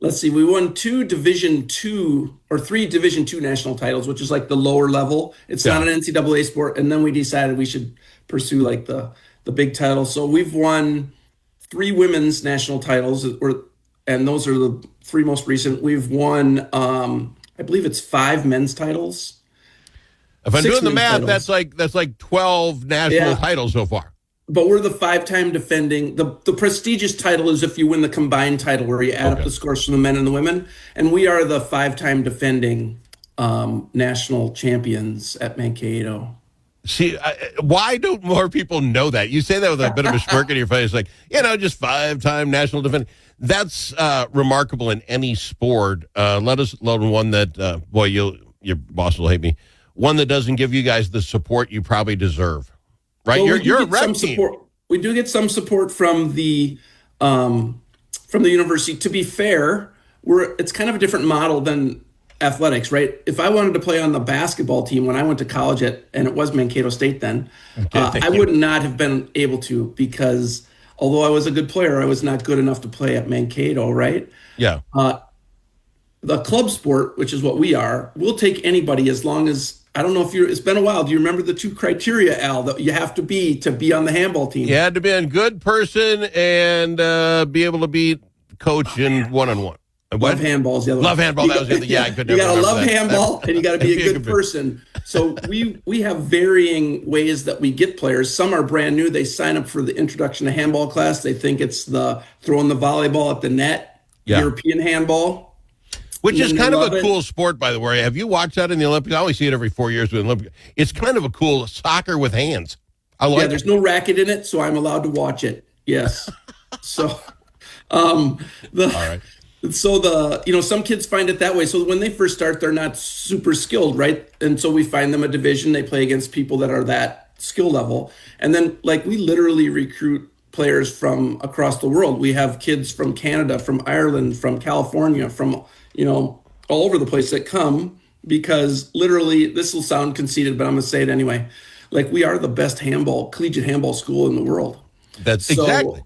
let's see, we won three Division two national titles, which is like the lower level. It's not an NCAA sport. And then we decided we should pursue like the big title. So we've won three women's national titles, and those are the three most recent. We've won, I believe it's 5 men's titles. If I'm doing the math, that's like 12 national titles so far. But we're the 5-time defending. The prestigious title is if you win the combined title, where you add up the scores from the men and the women. And we are the 5-time defending national champions at Mankato. See, why don't more people know that? You say that with a bit of a smirk on your face, like, just 5-time national defending. That's remarkable in any sport. Let us alone one that, your boss will hate me, one that doesn't give you guys the support you probably deserve. Right, well, you're a rep team. We do get some support from the university. To be fair, it's kind of a different model than athletics, right? If I wanted to play on the basketball team when I went to college and it was Mankato State then, I would not have been able to, because although I was a good player, I was not good enough to play at Mankato, right? Yeah. The club sport, which is what we are, we'll take anybody as long as. I don't know if it's been a while. Do you remember the 2 criteria, Al, that you have to be on the handball team? You had to be a good person and be able to beat coach in one-on-one. Love handball is the other one. Love handball. That was the other. Yeah, I couldn't. You got to love handball and you got to be a good person. So we have varying ways that we get players. Some are brand new. They sign up for the introduction to handball class. They think it's the throwing the volleyball at the net, European handball. Which is kind of a cool sport, by the way. Have you watched that in the Olympics? I only see it every 4 years with the Olympics. It's kind of a cool soccer with hands. I like it. There's no racket in it, so I'm allowed to watch it. Yes. So, all right. So some kids find it that way. So when they first start, they're not super skilled, right? And so we find them a division. They play against people that are that skill level. And then, we literally recruit players from across the world. We have kids from Canada, from Ireland, from California, from all over the place that come, because literally, this will sound conceited, but I'm going to say it anyway. We are the best collegiate handball school in the world. That's exactly.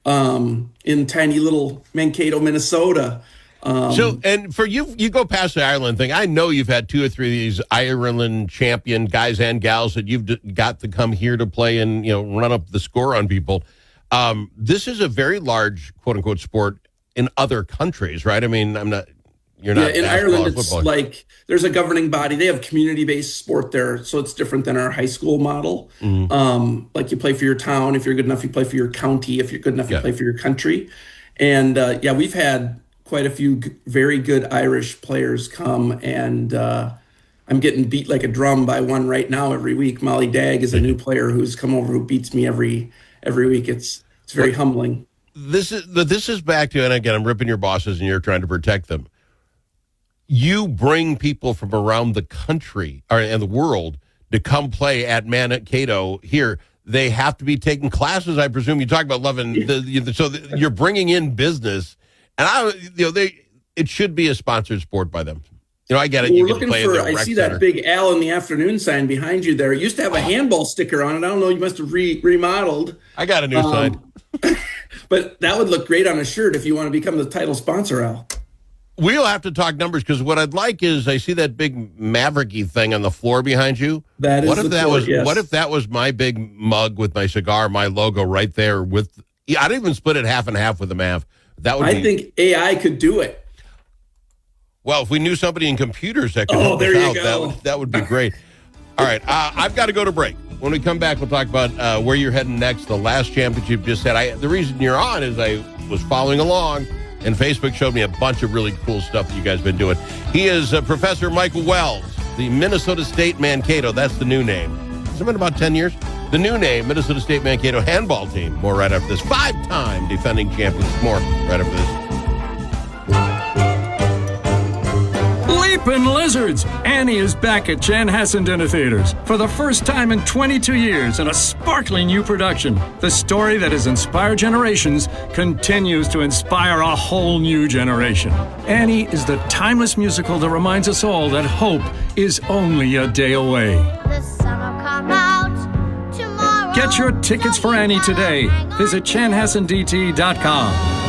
In tiny little Mankato, Minnesota. And for you go past the Ireland thing. I know you've had 2 or 3 of these Ireland champion guys and gals that you've got to come here to play and, run up the score on people. This is a very large, quote unquote, sport in other countries, right? I mean, you're not. In Ireland, it's there's a governing body. They have community-based sport there, so it's different than our high school model. Mm-hmm. You play for your town. If you're good enough, you play for your county. If you're good enough, you play for your country. And we've had quite a few very good Irish players come, and I'm getting beat like a drum by one right now every week. Molly Dagg is a new player who's come over who beats me every week. It's very humbling. This is back to, and again, I'm ripping your bosses, and you're trying to protect them. You bring people from around the country and the world to come play at Mankato here. They have to be taking classes, I presume. You talk about loving you're bringing in business, and it should be a sponsored sport by them. I get it. We're looking for. I see that big Al in the afternoon sign behind you there. It used to have a handball sticker on it. I don't know. You must have remodeled. I got a new sign. But that would look great on a shirt if you want to become the title sponsor, Al. We'll have to talk numbers, because what I'd like is, I see that big Maverick-y thing on the floor behind you. That is What if that was my big mug with my cigar, my logo right there I'd even split it half and half with the Mav. I think AI could do it. Well, if we knew somebody in computers that could help us out, that would be great. All right, I've got to go to break. When we come back, we'll talk about where you're heading next, the last championship you just said. The reason you're on is I was following along, and Facebook showed me a bunch of really cool stuff that you guys have been doing. He is Professor Michael Wells, the Minnesota State Mankato. That's the new name. It's been about 10 years. The new name, Minnesota State Mankato handball team. More right after this. 5-time defending champions. More right after this. Leapin' Lizards! Annie is back at Chanhassen Dinner Theaters for the first time in 22 years in a sparkling new production. The story that has inspired generations continues to inspire a whole new generation. Annie is the timeless musical that reminds us all that hope is only a day away. The sun will come out tomorrow. Get your tickets for Annie today. Visit chanhassendt.com.